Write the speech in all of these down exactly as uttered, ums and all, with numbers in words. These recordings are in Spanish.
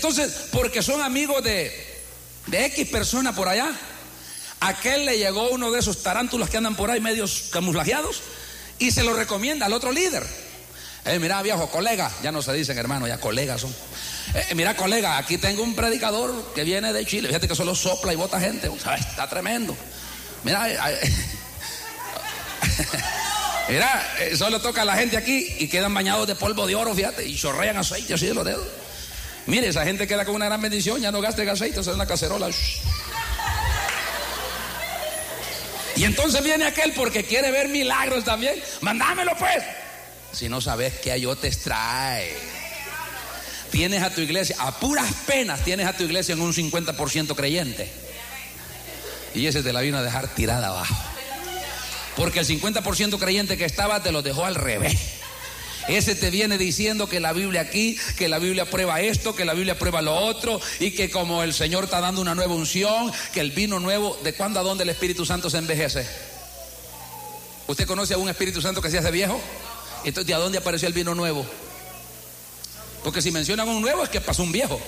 Entonces, porque son amigos de, de X persona por allá, aquel le llegó uno de esos tarántulas que andan por ahí medios camuflajeados y se lo recomienda al otro líder. Eh, mira, viejo, colega, ya no se dicen hermano, ya colegas son. Eh, mira, colega, aquí tengo un predicador que viene de Chile. Fíjate que solo sopla y bota gente. Ay, está tremendo. Mira, eh, mira, eh, solo toca a la gente aquí y quedan bañados de polvo de oro, fíjate, y chorrean aceite así de los dedos. Mire, esa gente queda con una gran bendición, ya no gasten aceite, es una cacerola. Y entonces viene aquel porque quiere ver milagros también. Mandámelo pues. Si no sabes que a yo te extrae. Tienes a tu iglesia, a puras penas tienes a tu iglesia en un cincuenta por ciento creyente. Y ese te la vino a dejar tirada abajo. Porque el cincuenta por ciento creyente que estaba te lo dejó al revés. Ese te viene diciendo que la Biblia aquí, que la Biblia prueba esto, que la Biblia prueba lo otro, y que como el Señor está dando una nueva unción, que el vino nuevo, ¿de cuándo a dónde el Espíritu Santo se envejece? ¿Usted conoce a un Espíritu Santo que se hace viejo? Entonces, ¿de dónde apareció el vino nuevo? Porque si mencionan un nuevo es que pasó un viejo.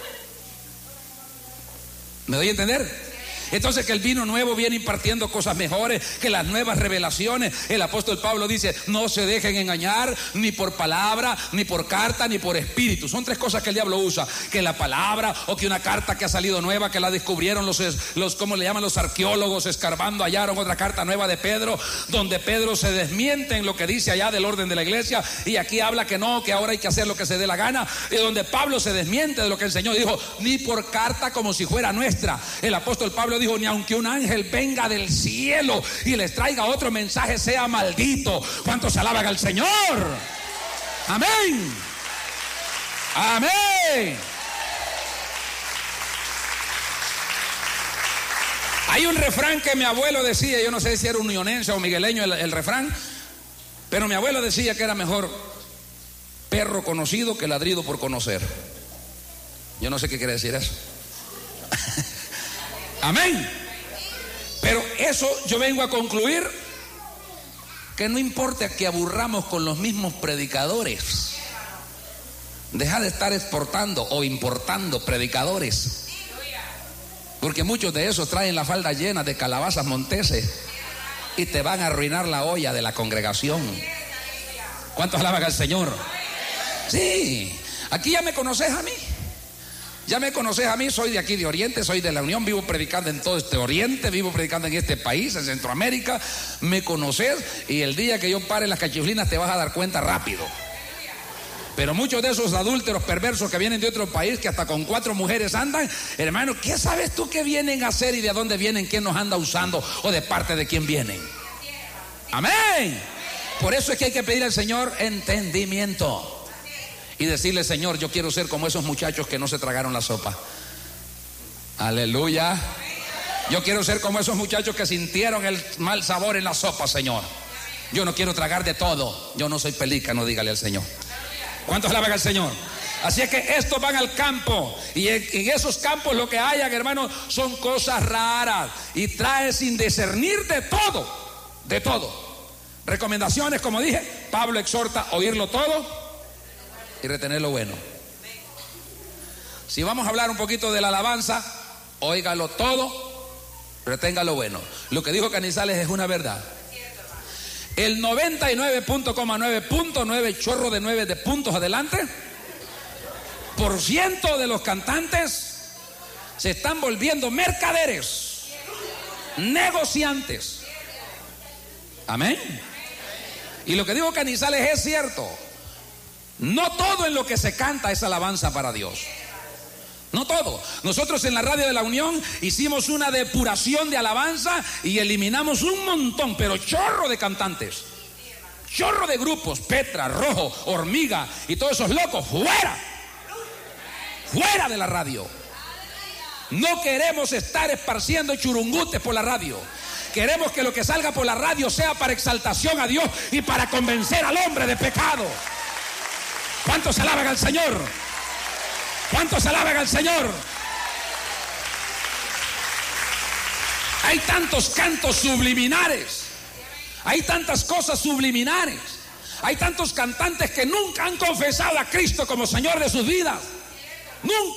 ¿Me doy a entender? Entonces, que el vino nuevo viene impartiendo cosas mejores, que las nuevas revelaciones. El apóstol Pablo dice: no se dejen engañar ni por palabra, ni por carta, ni por espíritu. Son tres cosas que el diablo usa: que la palabra, o que una carta que ha salido nueva, que la descubrieron los, los ¿cómo le llaman? Los arqueólogos, escarbando hallaron otra carta nueva de Pedro, donde Pedro se desmiente en lo que dice allá del orden de la iglesia, y aquí habla que no, que ahora hay que hacer lo que se dé la gana, y donde Pablo se desmiente de lo que el Señor dijo, ni por carta como si fuera nuestra. El apóstol Pablo dijo: ni aunque un ángel venga del cielo y les traiga otro mensaje, sea maldito. ¿Cuántos alaban al Señor? Amén. Amén. Hay un refrán que mi abuelo decía, yo no sé si era unionense o migueleño el, el refrán, pero mi abuelo decía que era mejor perro conocido que ladrido por conocer. Yo no sé qué quiere decir eso. Amén. Pero eso yo vengo a concluir, que no importa que aburramos con los mismos predicadores. Deja de estar exportando o importando predicadores, porque muchos de esos traen la falda llena de calabazas monteses y te van a arruinar la olla de la congregación. ¿Cuántos alaban al Señor? Sí, aquí ya me conoces a mí. Ya me conoces a mí, soy de aquí de Oriente, soy de la Unión, vivo predicando en todo este Oriente, vivo predicando en este país, en Centroamérica. Me conoces, y el día que yo pare las cachiflinas te vas a dar cuenta rápido. Pero muchos de esos adúlteros perversos que vienen de otro país, que hasta con cuatro mujeres andan, hermano, ¿qué sabes tú que vienen a hacer y de dónde vienen, quién nos anda usando o de parte de quién vienen? Amén. Por eso es que hay que pedir al Señor entendimiento y decirle: Señor, yo quiero ser como esos muchachos que no se tragaron la sopa. Aleluya. Yo quiero ser como esos muchachos que sintieron el mal sabor en la sopa, Señor. Yo no quiero tragar de todo. Yo no soy pelícano, dígale al Señor. ¿Cuántos alaban al Señor? Así es que estos van al campo, y en, en esos campos lo que hayan, hermano, son cosas raras, y trae sin discernir de todo, de todo. Recomendaciones, como dije, Pablo exhorta: oírlo todo y retener lo bueno. Si vamos a hablar un poquito de la alabanza, óigalo todo, retenga lo bueno. Lo que dijo Canizales es una verdad. El noventa y nueve punto nueve punto nueve chorro de nueve de puntos adelante por ciento de los cantantes se están volviendo mercaderes, negociantes. Amén. Y lo que dijo Canizales es cierto. No todo en lo que se canta es alabanza para Dios. No todo. Nosotros en la radio de la Unión hicimos una depuración de alabanza y eliminamos un montón, pero chorro de cantantes, chorro de grupos, Petra, Rojo, Hormiga y todos esos locos, fuera, fuera de la radio. No queremos estar esparciendo churungutes por la radio. Queremos que lo que salga por la radio sea para exaltación a Dios y para convencer al hombre de pecado. ¿Cuántos alaban al Señor? ¿Cuántos alaban al Señor? Hay tantos cantos subliminares, hay tantas cosas subliminares, hay tantos cantantes que nunca han confesado a Cristo como Señor de sus vidas. Nunca.